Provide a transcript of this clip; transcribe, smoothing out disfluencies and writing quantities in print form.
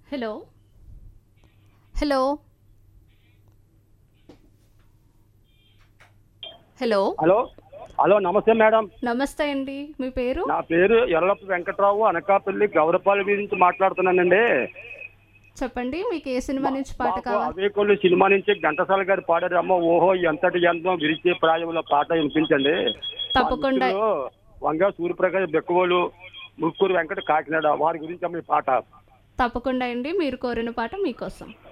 Hello. Hello. Hello. Hello hello నమస్తే madam. నమస్తే అండి. మీ పేరు? నా పేరు ఎర్రప్ప వెంకట్రావు, అనకాపల్లి గౌరపాలి నుంచి మాట్లాడుతున్నానండి. చెప్పండి, మీకు ఏ సినిమా నుంచి పాట మాకు కావాలి? అవేకొల్లు సినిమా నుంచి ఘంటసాల గారు పాడారు, అమ్మ ఓహో ఎంతటి ఎంతో విరిచే ప్రాయంలో పాట వినిపించండి. మా తప్పకుండా. మిత్రులు వంగ సూర్యప్రకాష్ బెక్కవోలు, ముక్కూరు వెంకట కాకినాడ, వారి గురించి అమ్మ ఈ పాట. తప్పకుండా అండి, మీరు కోరిన పాట మీకోసం.